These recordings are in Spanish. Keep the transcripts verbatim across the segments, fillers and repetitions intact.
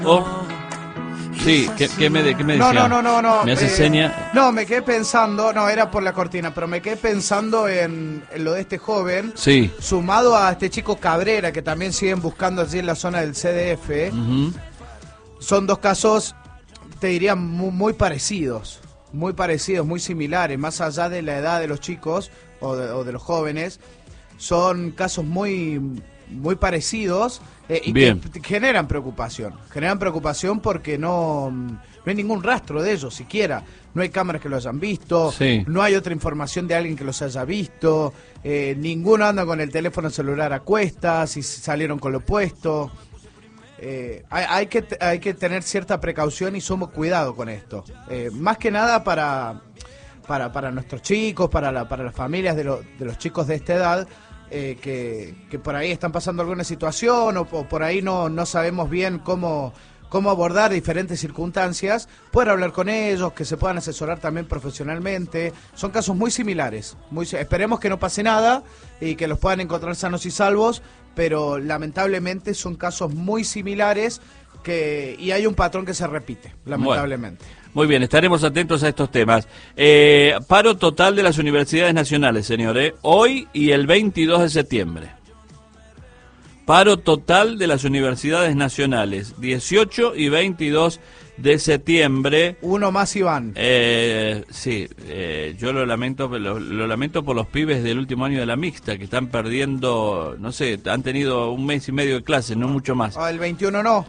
Oh. Sí, ¿qué, qué me, qué me decía? No, no, no, no, no. ¿Me hace eh, seña? No, me quedé pensando, no, era por la cortina, pero me quedé pensando en, en lo de este joven. Sí. Sumado a este chico Cabrera, que también siguen buscando allí en la zona del C D F. Uh-huh. Son dos casos, te diría, muy, muy parecidos. Muy parecidos, muy similares, más allá de la edad de los chicos o de, o de los jóvenes. Son casos muy, muy parecidos. Eh, y Bien. que generan preocupación, generan preocupación porque no, no hay ningún rastro de ellos siquiera, no hay cámaras que lo hayan visto, Sí. no hay otra información de alguien que los haya visto, eh, ninguno anda con el teléfono celular a cuestas y salieron con lo opuesto. Eh, hay, hay, que, hay que tener cierta precaución y sumo cuidado con esto, eh, más que nada para, para, para nuestros chicos, para, la, para las familias de, lo, de los chicos de esta edad. Eh, que, que por ahí están pasando alguna situación o, o por ahí no, no sabemos bien cómo, cómo abordar diferentes circunstancias, poder hablar con ellos, que se puedan asesorar también profesionalmente. Son casos muy similares. Muy, esperemos que no pase nada y que los puedan encontrar sanos y salvos, pero lamentablemente son casos muy similares que y hay un patrón que se repite, lamentablemente. Bueno. Muy bien, estaremos atentos a estos temas. Eh, paro total de las universidades nacionales, señores, hoy y el veintidós de septiembre. Paro total de las universidades nacionales, dieciocho y veintidós de septiembre. Uno más, Iván. Eh, sí, eh, yo lo lamento, lo, lo lamento por los pibes del último año de la mixta, que están perdiendo, no sé, han tenido un mes y medio de clase, no mucho más. Ah, el veintiuno no.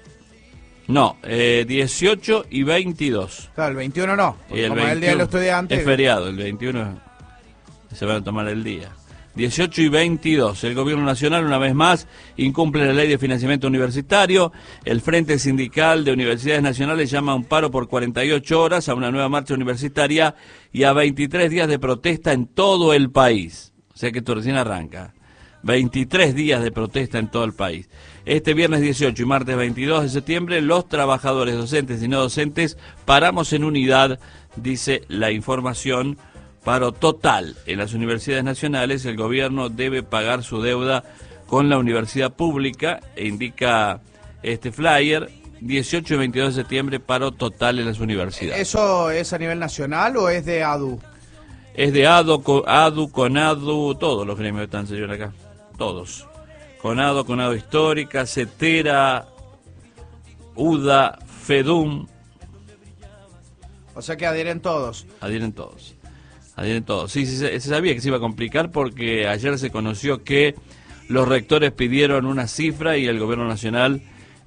No, eh, dieciocho y veintidós. Claro, el veintiuno no, Y el como es el día de los estudiantes. Es feriado, el veintiuno se van a tomar el día. dieciocho y veintidós, el gobierno nacional una vez más incumple la ley de financiamiento universitario. El Frente Sindical de Universidades Nacionales llama a un paro por cuarenta y ocho horas, a una nueva marcha universitaria y a veintitrés días de protesta en todo el país. O sea que esto recién arranca. veintitrés días de protesta en todo el país. Este viernes dieciocho y martes veintidós de septiembre, los trabajadores docentes y no docentes paramos en unidad, dice la información. Paro total en las universidades nacionales. El gobierno debe pagar su deuda con la universidad pública, e indica este flyer. dieciocho y veintidós de septiembre, paro total en las universidades. ¿Eso es a nivel nacional o es de A D U? Es de ADU, ADU, CONADU, todos los gremios están, señor, acá. Todos. CONADU, CONADU Histórica, CETERA, UDA, FEDUM. O sea que adhieren todos. Adhieren todos. Adhieren todos. Sí, sí, se, se sabía que se iba a complicar porque ayer se conoció que los rectores pidieron una cifra y el gobierno nacional,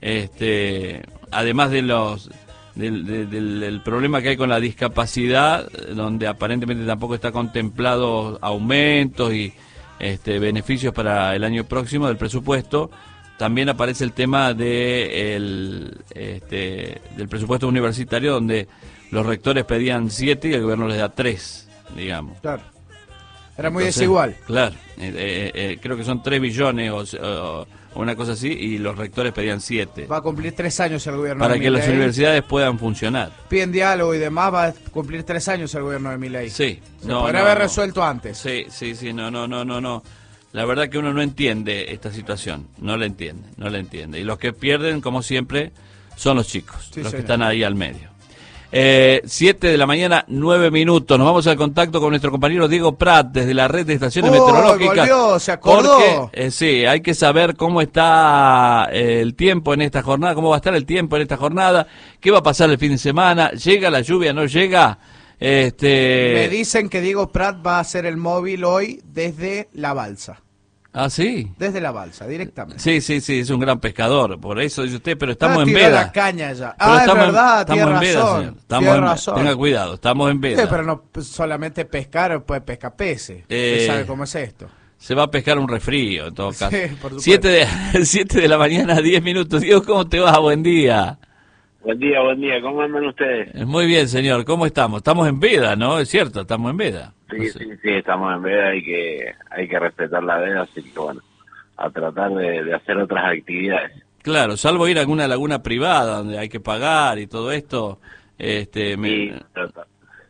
este, además de los del, del, del, del problema que hay con la discapacidad, donde aparentemente tampoco está contemplado aumentos y este, beneficios para el año próximo del presupuesto, también aparece el tema de el, este, del presupuesto universitario, donde los rectores pedían siete y el gobierno les da tres, digamos. Claro. Era muy Entonces, desigual. Claro, eh, eh, eh, creo que son tres billones o, o, o una cosa así, y los rectores pedían siete. Va a cumplir tres años el gobierno para de que Milei. las universidades puedan funcionar. Piden diálogo y demás, va a cumplir tres años el gobierno de Milei. Sí. Se no, podría no, haber no. resuelto antes. Sí, sí, sí, no, no, no, no, no. La verdad que uno no entiende esta situación, no la entiende, no la entiende. Y los que pierden, como siempre, son los chicos, Sí, los señor. que están ahí al medio. Eh, siete de la mañana, nueve minutos. Nos vamos al contacto con nuestro compañero Diego Prat desde la red de estaciones Oh, meteorológicas. volvió, se acordó. Porque, eh, sí, hay que saber cómo está eh, el tiempo en esta jornada, cómo va a estar el tiempo en esta jornada, qué va a pasar el fin de semana, llega la lluvia, no llega. Este... Me dicen que Diego Prat va a hacer el móvil hoy desde La Balsa. Ah, sí. Desde La Balsa, directamente. Sí, sí, sí, es un gran pescador, por eso dice usted, pero estamos Ah, en tiró veda. la caña ya. Pero Ah, es estamos en- verdad, estamos tiene en veda, razón. señor. Estamos tiene en- razón. Tenga cuidado, estamos en veda. Sí, pero no pues, solamente pescar, pues pesca peces. Eh, Usted sabe cómo es esto. Se va a pescar un resfrío, en todo Sí, caso. por supuesto. Siete de, siete de la mañana, diez minutos. Diego, ¿cómo te va? Buen día. Buen día, buen día. ¿Cómo andan ustedes? Eh, Muy bien, señor. ¿Cómo estamos? Estamos en veda, ¿no? Es cierto, estamos en veda. Sí, No sé. sí, sí, estamos en veda, hay que hay que respetar la veda, así que bueno, a tratar de, de hacer otras actividades. Claro, salvo ir a alguna laguna privada donde hay que pagar y todo esto. Este, me- Y tratar.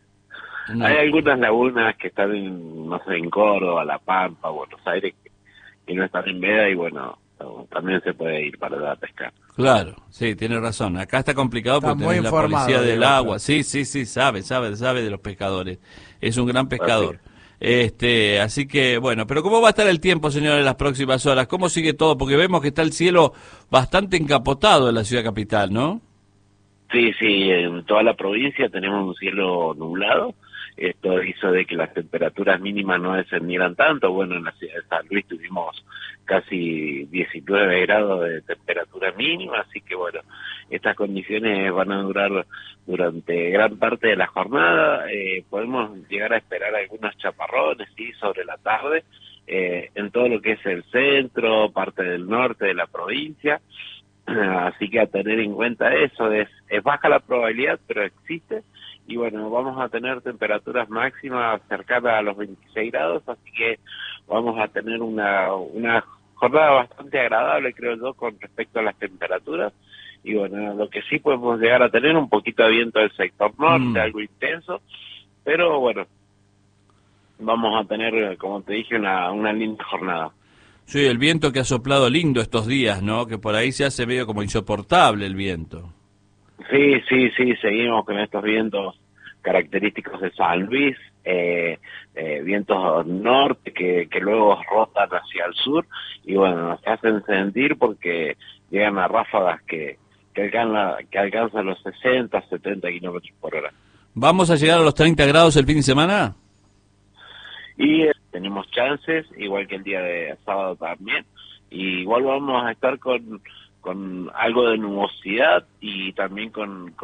no. Hay algunas lagunas que están, en, no sé, en Córdoba, La Pampa, Buenos Aires, que, que no están en veda y bueno, también se puede ir para allá a pescar. Claro, sí, tiene razón. Acá está complicado Está porque muy tenés la informado, policía del Diego, agua. claro. Sí, sí, sí, sabe, sabe, sabe de los pescadores. Es un gran pescador. Este, así que, bueno, pero ¿cómo va a estar el tiempo, señor, en las próximas horas? ¿Cómo sigue todo? Porque vemos que está el cielo bastante encapotado en la ciudad capital, ¿no? Sí, sí, en toda la provincia tenemos un cielo nublado. Esto hizo de que las temperaturas mínimas no descendieran tanto. Bueno, en la ciudad de San Luis tuvimos casi diecinueve grados de temperatura mínima, así que bueno, estas condiciones van a durar durante gran parte de la jornada. Eh, podemos llegar a esperar algunos chaparrones, sí, sobre la tarde, eh, en todo lo que es el centro, parte del norte de la provincia. Así que a tener en cuenta eso, es, es baja la probabilidad, pero existe. Y bueno, vamos a tener temperaturas máximas cercanas a los veintiséis grados, así que vamos a tener una, una jornada bastante agradable, creo yo, con respecto a las temperaturas. Y bueno, lo que sí podemos llegar a tener un poquito de viento del sector norte, mm. algo intenso, pero bueno, vamos a tener, como te dije, una, una linda jornada. Sí, el viento que ha soplado lindo estos días, ¿no? Que por ahí se hace medio como insoportable el viento. Sí, sí, sí, seguimos con estos vientos característicos de San Luis, eh, eh, vientos norte que, que luego rotan hacia el sur y bueno, nos hacen sentir porque llegan a ráfagas que, que, alcanza, que alcanzan los sesenta, setenta kilómetros por hora. ¿Vamos a llegar a los treinta grados el fin de semana? Y eh, tenemos chances, igual que el día de sábado también, y igual vamos a estar con, con algo de nubosidad y también con... con